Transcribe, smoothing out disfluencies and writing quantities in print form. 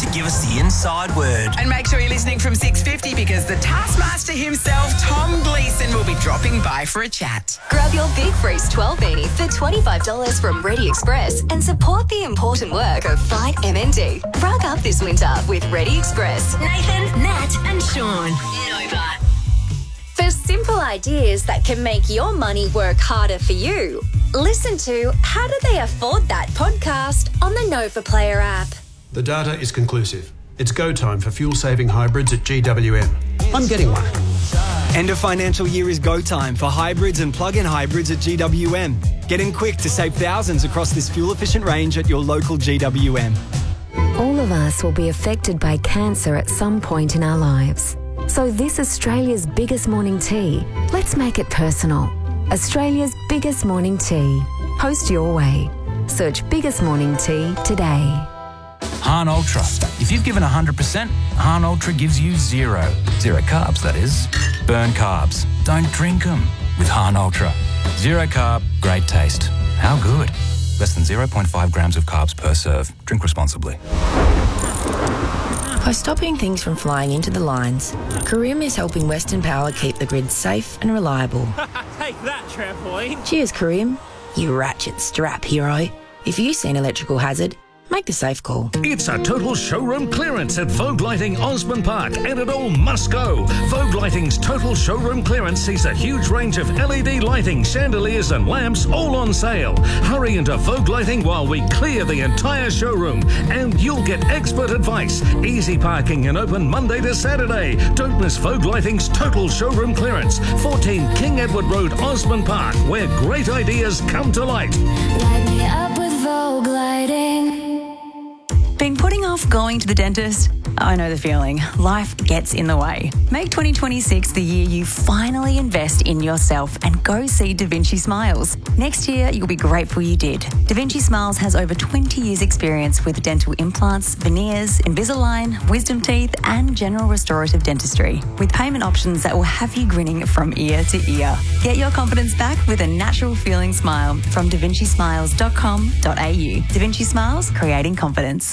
give us the inside word. And make sure you're listening from 6:50 because the Taskmaster himself, Tom Gleeson, will be dropping by for a chat. Grab your Big Freeze 12 for $25 from Ready Express and support the important work of Fight MND. Rug up this winter with Ready Express. Nathan, Nat and Sean. Nova. For simple ideas that can make your money work harder for you, listen to How Do They Afford That podcast on the Nova Player app. The data is conclusive. It's go time for fuel-saving hybrids at GWM. I'm getting one. End of financial year is go time for hybrids and plug-in hybrids at GWM. Get in quick to save thousands across this fuel-efficient range at your local GWM. All of us will be affected by cancer at some point in our lives. So this Australia's biggest morning tea, let's make it personal. Australia's biggest morning tea. Post your way. Search biggest morning tea today. Hahn Ultra. If you've given 100%, Hahn Ultra gives you zero. Zero carbs, that is. Burn carbs. Don't drink them with Hahn Ultra. Zero carb, great taste. How good? Less than 0.5 grams of carbs per serve. Drink responsibly. By stopping things from flying into the lines, Karim is helping Western Power keep the grid safe and reliable. Take that, trampoline. Cheers, Karim. You ratchet strap hero. If you see an electrical hazard, make the safe call. It's a total showroom clearance at Vogue Lighting Osborne Park, and it all must go. Vogue Lighting's total showroom clearance sees a huge range of LED lighting, chandeliers and lamps all on sale. Hurry into Vogue Lighting while we clear the entire showroom, and you'll get expert advice. Easy parking and open Monday to Saturday. Don't miss Vogue Lighting's total showroom clearance. 14 King Edward Road, Osborne Park, where great ideas come to light. Light me up with Vogue Lighting. Been putting off going to the dentist? I know the feeling. Life gets in the way. Make 2026 the year you finally invest in yourself and go see Da Vinci Smiles. Next year, you'll be grateful you did. Da Vinci Smiles has over 20 years' experience with dental implants, veneers, Invisalign, wisdom teeth, and general restorative dentistry, with payment options that will have you grinning from ear to ear. Get your confidence back with a natural feeling smile from davincismiles.com.au. Da Vinci Smiles, creating confidence.